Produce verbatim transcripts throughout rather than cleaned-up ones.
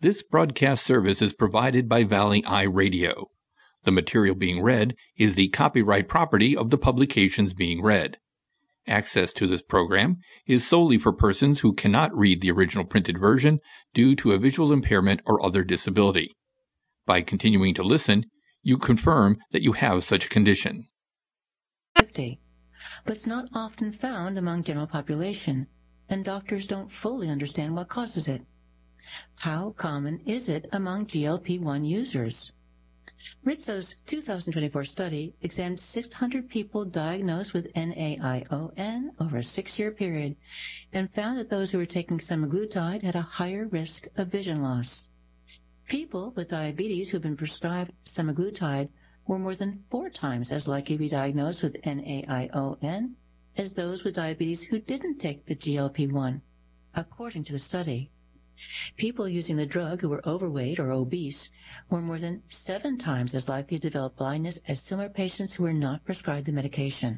This broadcast service is provided by Valley Eye Radio. The material being read is the copyright property of the publications being read. Access to this program is solely for persons who cannot read the original printed version due to a visual impairment or other disability. By continuing to listen, you confirm that you have such a condition. fifty, but it's not often found among general population, and doctors don't fully understand what causes it. How common is it among G L P one users? Rizzo's two thousand twenty-four study examined six hundred people diagnosed with N A I O N over a six-year period and found that those who were taking semaglutide had a higher risk of vision loss. People with diabetes who had been prescribed semaglutide were more than four times as likely to be diagnosed with N A I O N as those with diabetes who didn't take the G L P one, according to the study. People using the drug who were overweight or obese were more than seven times as likely to develop blindness as similar patients who were not prescribed the medication.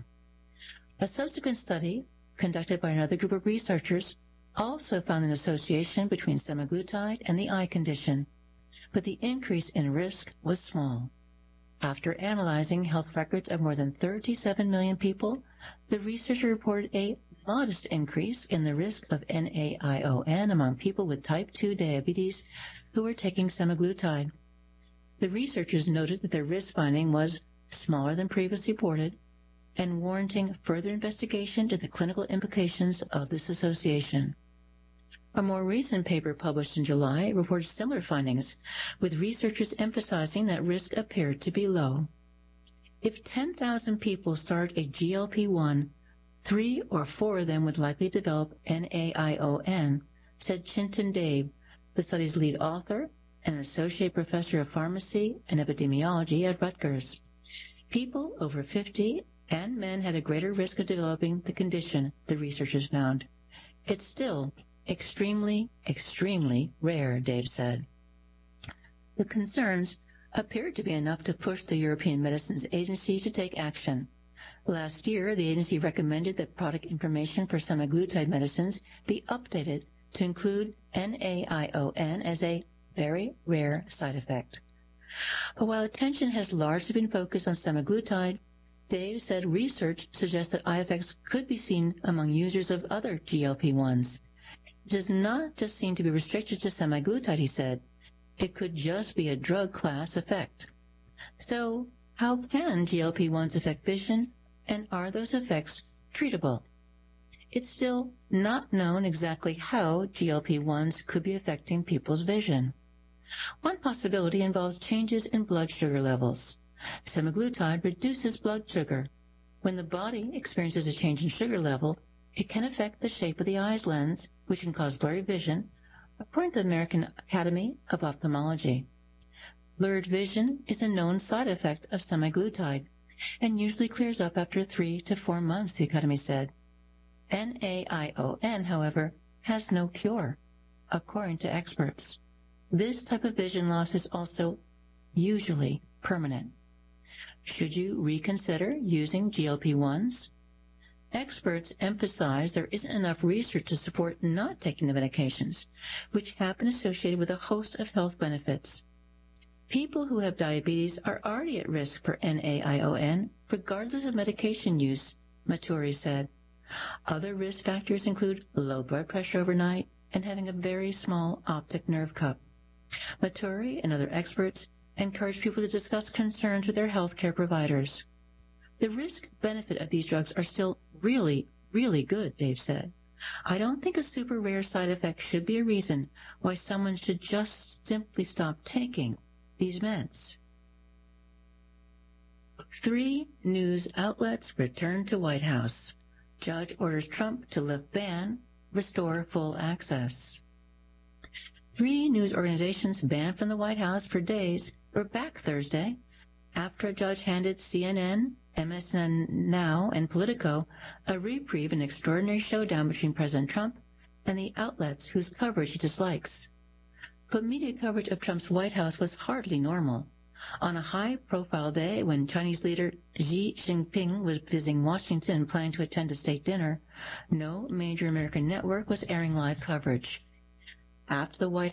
A subsequent study, conducted by another group of researchers, also found an association between semaglutide and the eye condition, but the increase in risk was small. After analyzing health records of more than thirty-seven million people, the researcher reported a modest increase in the risk of N A I O N among people with type two diabetes who were taking semaglutide. The researchers noted that their risk finding was smaller than previously reported and warranting further investigation into the clinical implications of this association. A more recent paper published in July reported similar findings, with researchers emphasizing that risk appeared to be low. If ten thousand people start a G L P one, three or four of them would likely develop N A I O N, said Chintan Dave, the study's lead author and an associate professor of pharmacy and epidemiology at Rutgers. People over fifty and men had a greater risk of developing the condition, the researchers found. It's still extremely, extremely rare, Dave said. The concerns appeared to be enough to push the European Medicines Agency to take action. Last year, the agency recommended that product information for semaglutide medicines be updated to include N A I O N as a very rare side effect. But while attention has largely been focused on semaglutide, Dave said research suggests that eye effects could be seen among users of other G L P ones. It does not just seem to be restricted to semaglutide, he said. It could just be a drug class effect. So, how can G L P ones affect vision, and are those effects treatable? It's still not known exactly how G L P ones could be affecting people's vision. One possibility involves changes in blood sugar levels. Semaglutide reduces blood sugar. When the body experiences a change in sugar level, it can affect the shape of the eye's lens, which can cause blurry vision, according to the American Academy of Ophthalmology. Blurred vision is a known side effect of semaglutide and usually clears up after three to four months, the Academy said. N A I O N, however, has no cure, according to experts. This type of vision loss is also usually permanent. Should you reconsider using G L P ones? Experts emphasize there isn't enough research to support not taking the medications, which have been associated with a host of health benefits. People who have diabetes are already at risk for N A I O N, regardless of medication use, Maturi said. Other risk factors include low blood pressure overnight and having a very small optic nerve cup. Maturi and other experts encourage people to discuss concerns with their healthcare providers. The risk-benefit of these drugs are still really, really good, Dave said. I don't think a super rare side effect should be a reason why someone should just simply stop taking these meds. Three news outlets return to White House. Judge orders Trump to lift ban, restore full access. Three news organizations banned from the White House for days were back Thursday after a judge handed C N N, M S N Now, and Politico a reprieve in an extraordinary showdown between President Trump and the outlets whose coverage he dislikes. But media coverage of Trump's White House was hardly normal. On a high-profile day when Chinese leader Xi Jinping was visiting Washington and planning to attend a state dinner, no major American network was airing live coverage. After the White